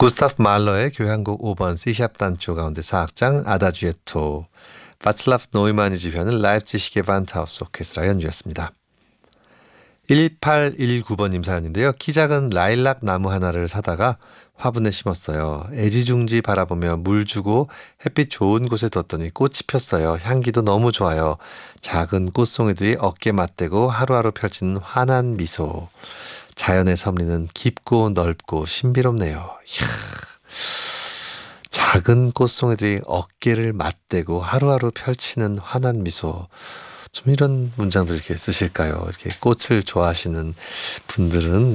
구스타프 말러의 교향곡 5번 C샵 단조 가운데 4악장 아다지에토, 바츠라프 노이만이 지휘하는 라입지히게 반타우스 오케스트라 연주였습니다. 1819번님 사연인데요. 키 작은 라일락 나무 하나를 사다가 화분에 심었어요. 애지중지 바라보며 물 주고 햇빛 좋은 곳에 뒀더니 꽃이 폈어요. 향기도 너무 좋아요. 작은 꽃송이들이 어깨 맞대고 하루하루 펼치는 환한 미소. 자연의 섭리는 깊고 넓고 신비롭네요. 이야. 작은 꽃송이들이 어깨를 맞대고 하루하루 펼치는 환한 미소. 좀 이런 문장들 이렇게 쓰실까요? 이렇게 꽃을 좋아하시는 분들은